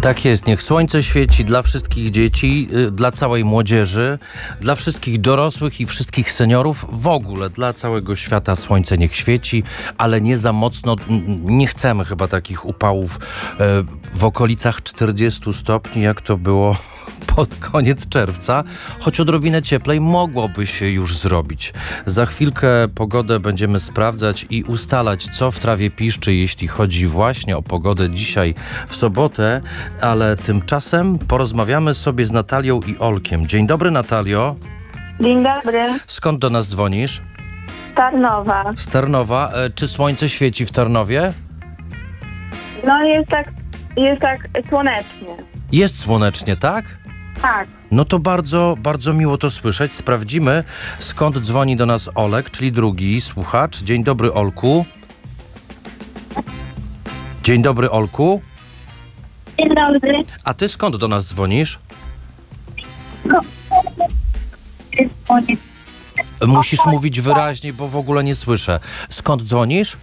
Tak jest, niech słońce świeci dla wszystkich dzieci, dla całej młodzieży, dla wszystkich dorosłych i wszystkich seniorów. W ogóle dla całego świata słońce niech świeci, ale nie za mocno. Nie chcemy chyba takich upałów w okolicach 40 stopni, jak to było pod koniec czerwca, choć odrobinę cieplej mogłoby się już zrobić. Za chwilkę pogodę będziemy sprawdzać i ustalać, co w trawie piszczy, jeśli chodzi właśnie o pogodę dzisiaj w sobotę, ale tymczasem porozmawiamy sobie z Natalią i Olkiem. Dzień dobry, Natalio. Dzień dobry, Skąd do nas dzwonisz? Tarnowa. Z Tarnowa. Czy słońce świeci w Tarnowie? No jest tak słonecznie. Jest słonecznie, tak? Tak. No to bardzo, bardzo miło to słyszeć. Sprawdzimy, skąd dzwoni do nas Olek, czyli drugi słuchacz. Dzień dobry, Olku. Dzień dobry, Olku. Dzień dobry. A ty skąd do nas dzwonisz? Musisz mówić wyraźniej, bo w ogóle nie słyszę. Skąd dzwonisz?